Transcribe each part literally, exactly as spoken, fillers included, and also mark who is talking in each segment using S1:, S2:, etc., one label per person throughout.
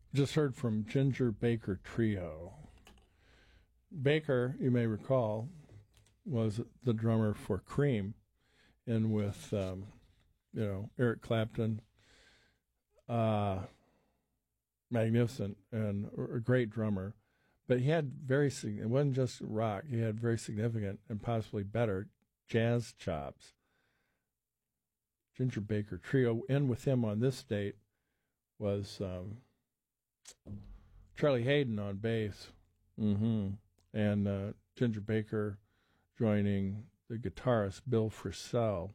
S1: Just heard from Ginger Baker Trio. Baker, you may recall, was the drummer for Cream, and with um, you know Eric Clapton, uh, magnificent and a great drummer. But he had very it wasn't just rock. He had very significant and possibly better jazz chops. Ginger Baker Trio, and with him on this date was um, Charlie Hayden on bass, mm-hmm. and uh, Ginger Baker joining the guitarist Bill Frisell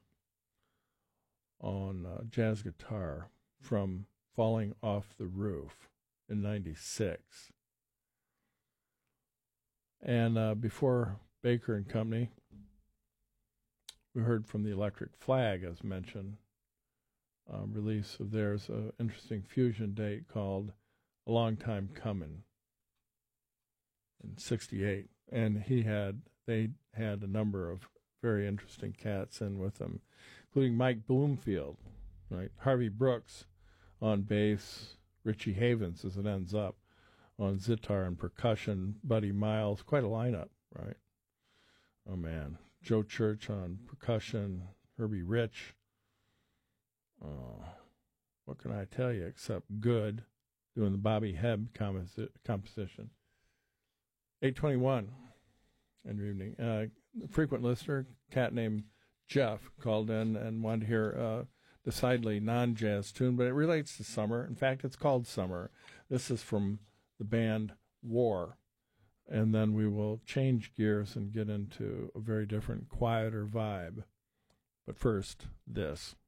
S1: on uh, jazz guitar from Falling Off the Roof in ninety-six. And uh, before Baker and Company, we heard from the Electric Flag, as mentioned, uh, release of theirs, an interesting fusion date called A Long Time Coming in sixty-eight. And he had, they had a number of very interesting cats in with them, including Mike Bloomfield, right? Harvey Brooks on bass, Richie Havens, as it ends up, on sitar and percussion, Buddy Miles, quite a lineup, right? Oh, man. Joe Church on percussion, Herbie Rich. Oh, what can I tell you except good, doing the Bobby Hebb composi- composition. eight twenty-one in the evening. Uh, a frequent listener, cat named Jeff, called in and wanted to hear a decidedly non-jazz tune, but it relates to summer. In fact, it's called Summer. This is from the band War. And then we will change gears and get into a very different, quieter vibe. But first, this.